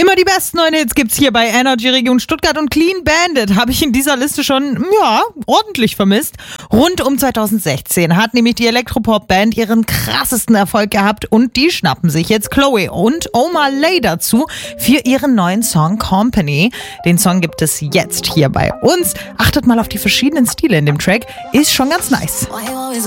Immer die besten neuen Hits gibt's hier bei Energy Region Stuttgart und Clean Bandit habe ich in dieser Liste schon, ordentlich vermisst. Rund um 2016 hat nämlich die Elektropop-Band ihren krassesten Erfolg gehabt und die schnappen sich jetzt Chloe und Omar Lay dazu für ihren neuen Song Company. Den Song gibt es jetzt hier bei uns. Achtet mal auf die verschiedenen Stile in dem Track, ist schon ganz nice. Why you always